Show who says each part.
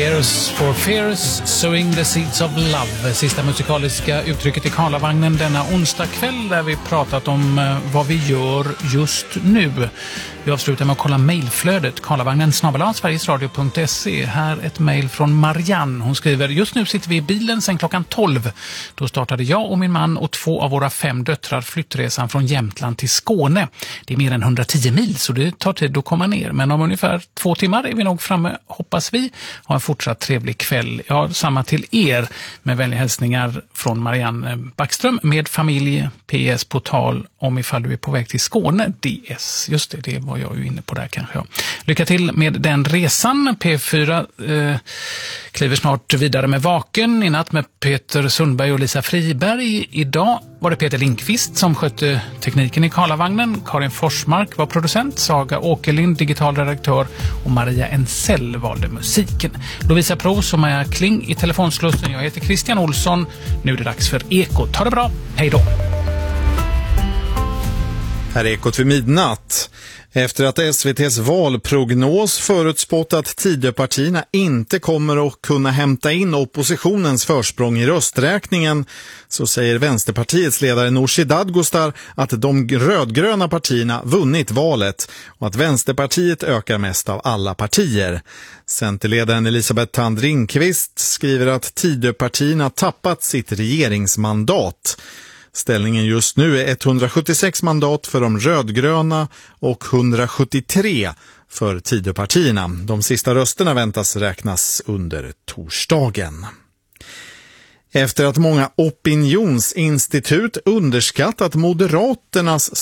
Speaker 1: Tears for Fears, Sowing the Seeds of Love. Sista musikaliska uttrycket i Karlavagnen denna onsdag kväll, där vi pratat om vad vi gör just nu. Vi avslutar med att kolla mejlflödet. karlavagnen@sverigesradio.se. Här ett mejl från Marianne. Hon skriver: just nu sitter vi i bilen sedan klockan 12. Då startade jag och min man och 2 av våra 5 döttrar flyttresan från Jämtland till Skåne. Det är mer än 110 mil, så det tar tid att komma ner. Men om ungefär 2 timmar är vi nog framme, hoppas vi. Ha en fortsatt trevlig kväll. Ja, samma till er. Med vänliga hälsningar från Marianne Backström med familj. PS på tal om ifall du är på väg till Skåne. DS. Just det, det var jag ju inne på där kanske. Lycka till med den resan. P4 kliver snart vidare med Vaken. I natt med Peter Sundberg och Lisa Friberg. Idag var det Peter Lindqvist som skötte tekniken i Karlavagnen. Karin Forsmark var producent. Saga Åkerlind, digital redaktör. Och Maria Ensell valde musiken. Lovisa Pros och Maja Kling i telefonslussen. Jag heter Christian Olsson. Nu är det dags för Ekot. Ta det bra. Hej då.
Speaker 2: Här är Ekot vid midnatt. Efter att SVT:s valprognos förutspått att Tidöpartierna inte kommer att kunna hämta in oppositionens försprång i rösträkningen, så säger Vänsterpartiets ledare Nooshi Dadgostar att de rödgröna partierna vunnit valet och att Vänsterpartiet ökar mest av alla partier. Centerledaren Elisabeth Thand Ringqvist skriver att Tidöpartierna tappat sitt regeringsmandat. Ställningen just nu är 176 mandat för de rödgröna och 173 för Tidöpartierna. De sista rösterna väntas räknas under torsdagen. Efter att många opinionsinstitut underskattat Moderaternas